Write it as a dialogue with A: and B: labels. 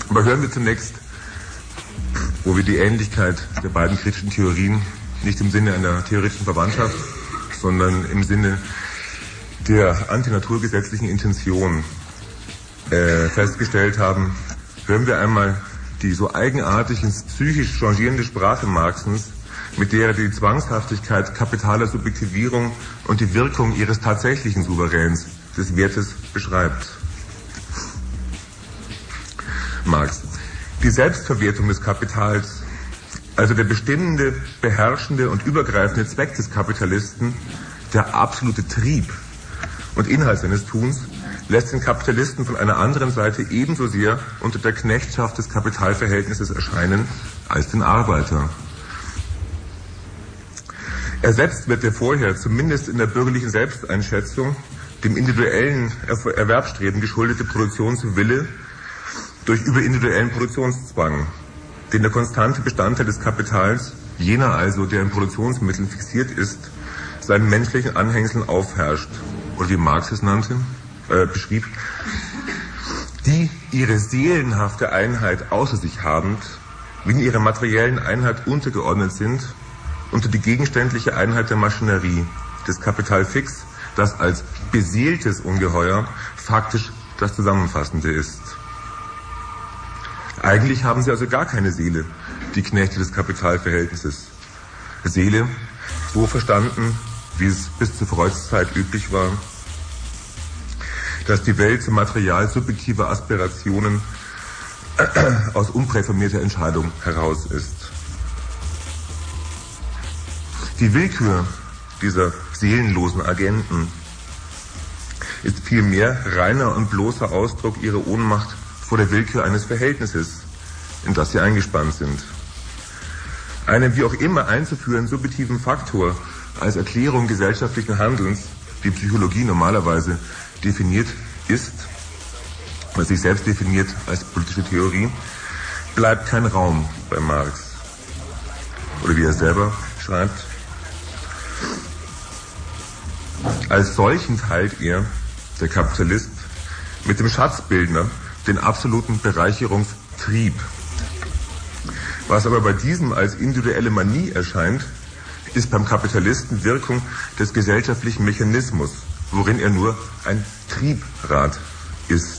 A: Aber hören wir zunächst, wo wir die Ähnlichkeit der beiden kritischen Theorien nicht im Sinne einer theoretischen Verwandtschaft, sondern im Sinne der antinaturgesetzlichen Intention festgestellt haben, hören wir einmal die so eigenartig ins psychisch changierende Sprache Marxens, mit der er die Zwangshaftigkeit kapitaler Subjektivierung und die Wirkung ihres tatsächlichen Souveräns, des Wertes, beschreibt. Marx. Die Selbstverwertung des Kapitals, also der bestimmende, beherrschende und übergreifende Zweck des Kapitalisten, der absolute Trieb und Inhalt seines Tuns, lässt den Kapitalisten von einer anderen Seite ebenso sehr unter der Knechtschaft des Kapitalverhältnisses erscheinen als den Arbeiter. Ersetzt wird der vorher, zumindest in der bürgerlichen Selbsteinschätzung, dem individuellen Erwerbsstreben geschuldete Produktionswille durch überindividuellen Produktionszwang, den der konstante Bestandteil des Kapitals, jener also, der in Produktionsmitteln fixiert ist, seinen menschlichen Anhängseln aufherrscht, oder wie Marx es beschrieb, die ihre seelenhafte Einheit außer sich habend, wie in ihrer materiellen Einheit untergeordnet sind, unter die gegenständliche Einheit der Maschinerie, des Kapital fix, das als beseeltes Ungeheuer faktisch das Zusammenfassende ist. Eigentlich haben sie also gar keine Seele, die Knechte des Kapitalverhältnisses. Seele, so verstanden, wie es bis zu Freuds Zeit üblich war, dass die Welt zum Material subjektiver Aspirationen aus unpräformierter Entscheidung heraus ist. Die Willkür dieser seelenlosen Agenten ist vielmehr reiner und bloßer Ausdruck ihrer Ohnmacht vor der Willkür eines Verhältnisses, in das sie eingespannt sind. Einen wie auch immer einzuführenden subjektiven Faktor als Erklärung gesellschaftlichen Handelns, die Psychologie normalerweise definiert ist, was sich selbst definiert als politische Theorie, bleibt kein Raum bei Marx. Oder wie er selber schreibt, als solchen teilt er, der Kapitalist, mit dem Schatzbildner den absoluten Bereicherungstrieb. Was aber bei diesem als individuelle Manie erscheint, ist beim Kapitalisten Wirkung des gesellschaftlichen Mechanismus, worin er nur ein Triebrad ist.